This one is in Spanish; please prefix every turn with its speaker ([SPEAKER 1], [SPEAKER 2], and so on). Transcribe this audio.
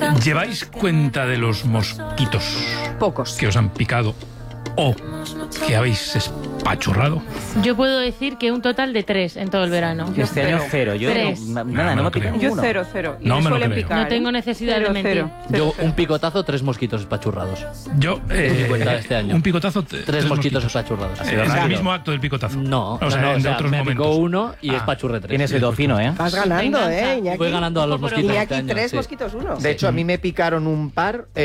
[SPEAKER 1] ¿Lleváis cuenta de los mosquitos
[SPEAKER 2] Pocos.
[SPEAKER 1] que os han picado o que habéis espachurrado?
[SPEAKER 3] Yo puedo decir que un total de 3 en todo el verano.
[SPEAKER 4] Este año cero. Yo
[SPEAKER 3] Tres.
[SPEAKER 4] nada,
[SPEAKER 1] No
[SPEAKER 4] no
[SPEAKER 1] me
[SPEAKER 4] me
[SPEAKER 1] lo
[SPEAKER 4] pica
[SPEAKER 1] creo.
[SPEAKER 2] Yo
[SPEAKER 4] ninguno.
[SPEAKER 2] cero. Y
[SPEAKER 1] No me lo
[SPEAKER 2] suelen
[SPEAKER 1] creo.
[SPEAKER 2] picar,
[SPEAKER 3] No tengo necesidad de mentir.
[SPEAKER 5] Yo, un picotazo, 3 mosquitos espachurrados.
[SPEAKER 1] Yo,
[SPEAKER 5] cuenta de este año.
[SPEAKER 1] un picotazo,
[SPEAKER 5] 3 mosquitos espachurrados.
[SPEAKER 1] En el mismo acto del picotazo.
[SPEAKER 5] No,
[SPEAKER 1] o sea, en otros
[SPEAKER 5] me
[SPEAKER 1] momentos.
[SPEAKER 5] picó uno y espachurré 3.
[SPEAKER 4] Tienes oído fino, ¿eh?
[SPEAKER 6] Vas ganando,
[SPEAKER 3] Venganza.
[SPEAKER 6] Iñaki.
[SPEAKER 5] Voy ganando a los mosquitos.
[SPEAKER 6] Iñaki
[SPEAKER 5] este año,
[SPEAKER 6] 3,
[SPEAKER 5] sí.
[SPEAKER 6] mosquitos 1.
[SPEAKER 7] De hecho, a mí me picaron un par